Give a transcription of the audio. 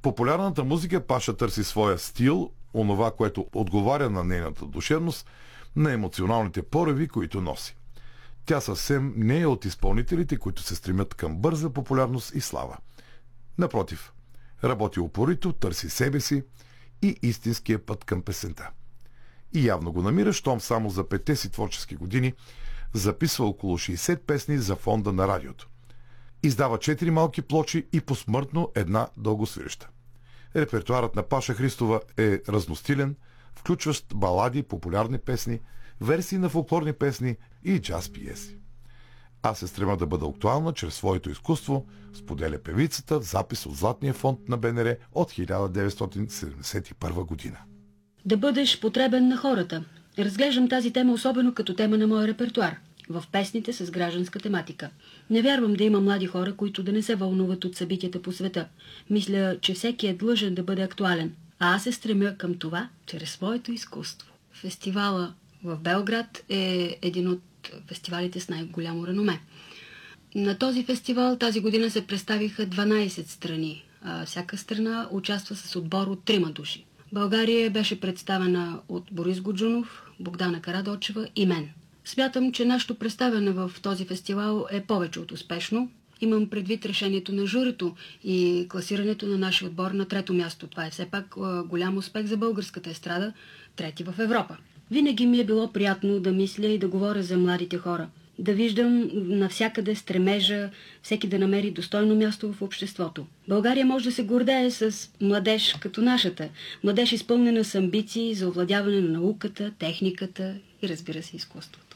популярната музика Паша търси своя стил, онова, което отговаря на нейната душевност, на емоционалните поръви, които носи. Тя съвсем не е от изпълнителите, които се стремят към бърза популярност и слава. Напротив, работи упорито, търси себе си и истинския път към песента. И явно го намира, щом само за 5-те си творчески години записва около 60 песни за фонда на радиото. Издава 4 малки плочи и посмъртно една дългосвиреща. Репертуарът на Паша Христова е разностилен, включващ балади, популярни песни, версии на фолклорни песни и джаз пиеси. Аз се стремя да бъда актуална чрез своето изкуство, споделя певицата в запис от Златния фонд на БНР от 1971 година. Да бъдеш потребен на хората. Разглеждам тази тема особено като тема на моя репертуар, в песните с гражданска тематика. Не вярвам да има млади хора, които да не се вълнуват от събитията по света. Мисля, че всеки е длъжен да бъде актуален, а аз се стремя към това чрез своето изкуство. Фестивала в Белград е един от фестивалите с най-голямо реноме. На този фестивал тази година се представиха 12 страни. Всяка страна участва с отбор от 3 души. България беше представена от Борис Годжунов, Богдана Карадочева и мен. Смятам, че нашето представяне в този фестивал е повече от успешно. Имам предвид решението на журито и класирането на нашия отбор на 3-то място. Това е все пак голям успех за българската естрада, 3-ти в Европа. Винаги ми е било приятно да мисля и да говоря за младите хора. Да виждам навсякъде стремежа всеки да намери достойно място в обществото. България може да се гордее с младеж като нашата. Младеж изпълнена с амбиции за овладяване на науката, техниката и, разбира се, изкуството.